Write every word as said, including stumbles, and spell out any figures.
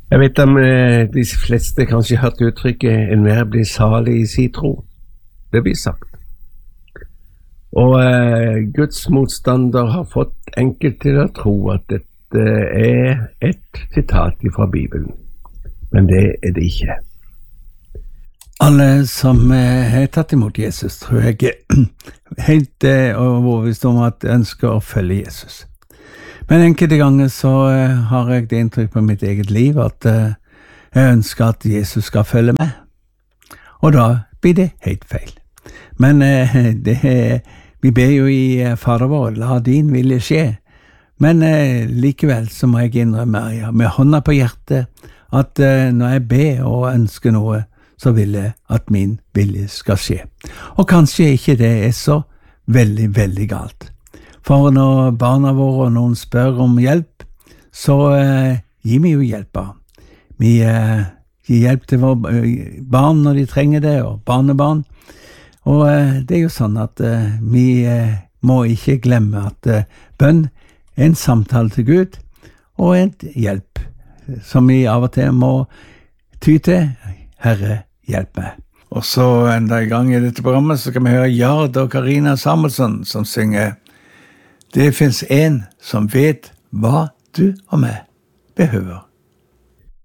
Jeg vet om eh, de fleste kanskje har hørt uttrykket «en hver blir salig i sin tro». Det blir sagt. Og eh, Guds motstander har fått enkelt til å tro at dette er et sitat fra Bibelen. Men det er det ikke. Alle som eh, har tatt imot Jesus, tror jeg helt eh, overbevist om at ønsker å følge Jesus. Men enkelte ganger så uh, har jeg det inntrykk på mitt eget liv at uh, jeg ønsker at Jesus skal følge med. Og da blir det helt feil. Men uh, det, vi ber jo i uh, Fader vår, la din vilje skje. Men uh, likevel så må jeg innrømme ja, med hånda på hjertet at uh, når jeg ber og ønsker noe, så vil jeg at min vilje skal skje. Og kanskje ikke det er så veldig, veldig galt. For når barna våre og noen spør om hjelp, så eh, gir vi jo hjelp av. Vi eh, gir hjelp til våre barn når de trenger det, og barnebarn. Og eh, det er jo sånn at eh, vi eh, må ikke glemme at eh, bønn er en samtale til Gud, og en hjelp, som vi av og til må ty til. Herre, hjelp meg. Og så enda i gang i dette programmet, så kan vi høre Jard og Karina Samuelsson som synger Det finns en som vet hva du og meg behøver.